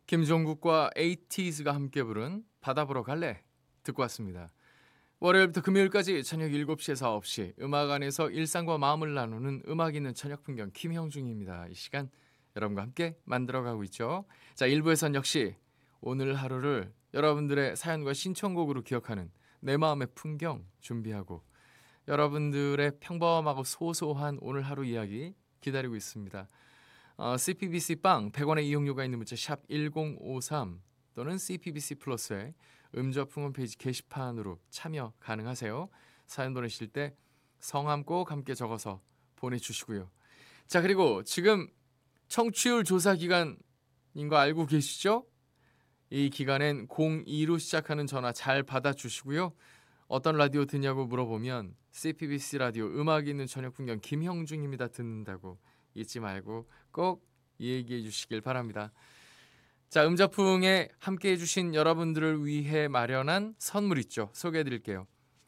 김종국과 에이티즈가 함께 부른 바다 보러 갈래 듣고 왔습니다. 월요일부터 금요일까지 저녁 7시에서 9시 음악 안에서 일상과 마음을 나누는 음악 있는 저녁 풍경 김형중입니다. 이 시간 여러분과 함께 만들어가고 있죠. 자, 1부에선 역시 오늘 하루를 여러분들의 사연과 신청곡으로 기억하는 내 마음의 풍경 준비하고 여러분들의 평범하고 소소한 오늘 하루 이야기 기다리고 있습니다. CPBC 빵 100원의 이용료가 있는 문자 샵 1053 또는 CPBC 플러스의 음저풍 홈페이지 게시판으로 참여 가능하세요. 사연 보내실 때 성함 꼭 함께 적어서 보내주시고요. 자, 그리고 지금 청취율 조사 기간인 거 알고 계시죠? 이 기간엔 02로 시작하는 전화 잘 받아주시고요. 어떤 라디오 듣냐고 물어보면 CPBC 라디오 음악 있는 저녁 풍경 김형중입니다 듣는다고 잊지 말고 꼭 얘기해 주시길 바랍니다. 자, 음자풍에 함께 해주신 여러분들을 위해 마련한 선물 있죠. 소개해 드릴게요.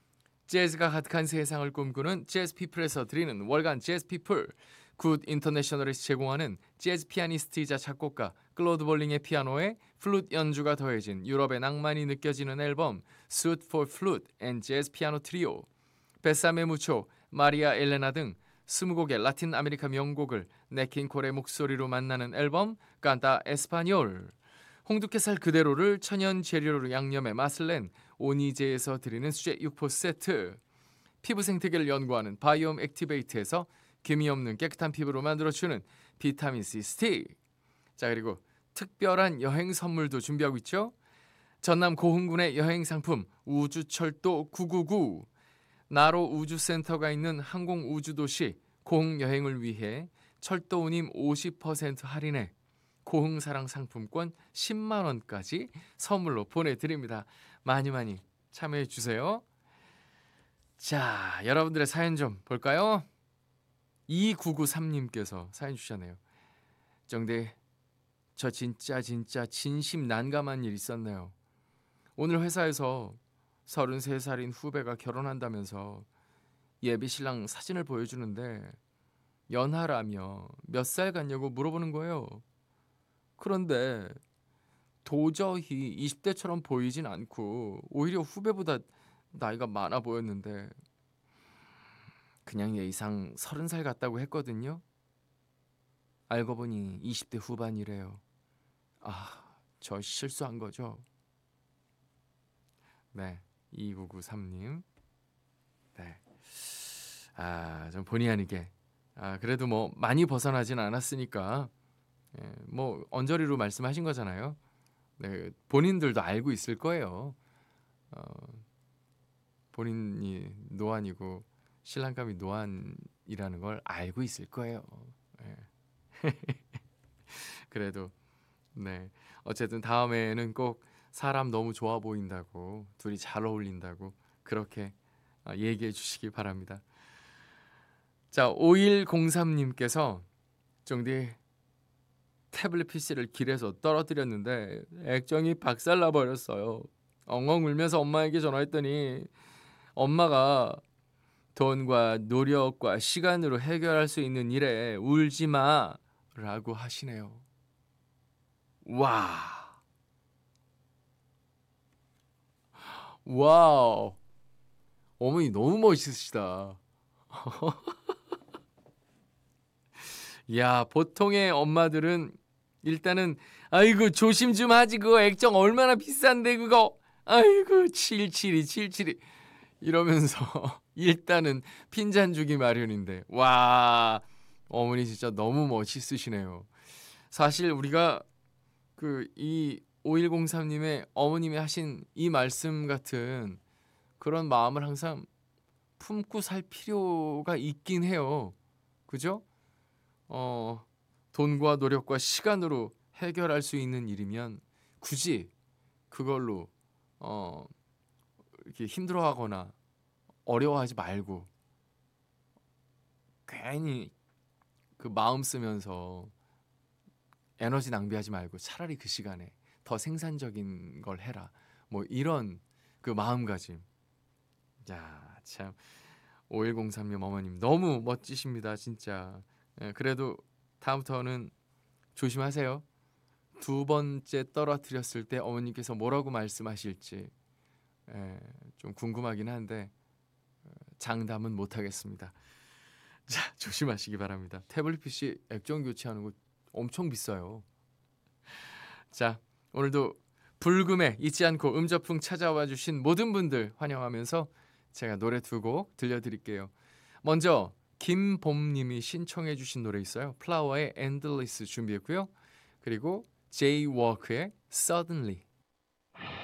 재즈가 가득한 세상을 꿈꾸는 재즈피플에서 드리는 월간 재즈피플, 굿 인터내셔널에서 제공하는 재즈 피아니스트이자 작곡가 클로드 볼링의 피아노에 플룻 연주가 더해진 유럽의 낭만이 느껴지는 앨범 Suite for Flute and Jazz Piano Trio, 베사메 무초, 마리아 엘레나 등 20곡의 라틴 아메리카 명곡을 네킹콜의 목소리로 만나는 앨범 깐타 에스파뇰, 홍두깨살 그대로를 천연 재료로 양념해 맛을 낸 오니제에서 드리는 수제 육포 세트, 피부 생태계를 연구하는 바이옴 액티베이트에서 기미 없는 깨끗한 피부로 만들어주는 비타민C 스틱. 자, 그리고 특별한 여행 선물도 준비하고 있죠. 전남 고흥군의 여행 상품 우주철도 999, 나로 우주센터가 있는 항공우주도시 고흥 여행을 위해 철도우님 50% 할인해 고흥사랑 상품권 10만 원까지 선물로 보내드립니다. 많이 많이 참여해 주세요. 자, 여러분들의 사연 좀 볼까요? 2993님께서 사연 주셨네요. 정대, 저 진짜 진심 난감한 일 있었네요. 오늘 회사에서 33살인 후배가 결혼한다면서 예비 신랑 사진을 보여주는데 연하라며 몇 살 같냐고 물어보는 거예요. 그런데 도저히 20대처럼 보이진 않고 오히려 후배보다 나이가 많아 보였는데 그냥 예의상 30살 같다고 했거든요. 알고 보니 20대 후반이래요. 아, 저 실수한 거죠? 네, 2993님. 네. 좀 본의 아니게. 그래도 뭐 많이 벗어나진 않았으니까 뭐 언저리로 말씀하신 거잖아요. 네, 본인들도 알고 있을 거예요. 어, 본인이 노안이고 신랑감이 노안이라는 걸 알고 있을 거예요. 네. 그래도 네, 어쨌든 다음에는 꼭 사람 너무 좋아 보인다고 둘이 잘 어울린다고 그렇게 얘기해 주시기 바랍니다. 자, 5103님께서 정디 태블릿 PC를 길에서 떨어뜨렸는데 액정이 박살나 버렸어요. 엉엉 울면서 엄마에게 전화했더니 엄마가 돈과 노력과 시간으로 해결할 수 있는 일에 울지 마라고 하시네요. 와, 와우, 어머니 너무 멋있으시다. 야, 보통의 엄마들은 일단은 아이고 조심 좀 하지, 그거 액정 얼마나 비싼데 그거, 아이고 77이 이러면서 일단은 핀잔 주기 마련인데, 와, 어머니 진짜 너무 멋있으시네요. 사실 우리가 그 이 5103님의 어머님이 하신 이 말씀 같은 그런 마음을 항상 품고 살 필요가 있긴 해요. 그죠? 어, 돈과 노력과 시간으로 해결할 수 있는 일이면 굳이 그걸로 어, 이렇게 힘들어하거나 어려워하지 말고 괜히 그 마음 쓰면서 에너지 낭비하지 말고 차라리 그 시간에 더 생산적인 걸 해라. 뭐 이런 그 마음가짐. 야, 참 5103님 어머님 너무 멋지십니다, 진짜. 그래도 다음부터는 조심하세요. 두 번째 떨어뜨렸을 때 어머니께서 뭐라고 말씀하실지 좀 궁금하긴 한데 장담은 못하겠습니다. 자, 조심하시기 바랍니다. 태블릿 PC 액정 교체하는 거 엄청 비싸요. 자, 오늘도 불금에 잊지 않고 음저풍 찾아와 주신 모든 분들 환영하면서 제가 노래 두 곡 들려드릴게요. 먼저 김봄님이 신청해 주신 노래 있어요. 플라워의 Endless 준비했고요. 그리고 제이워크의 Suddenly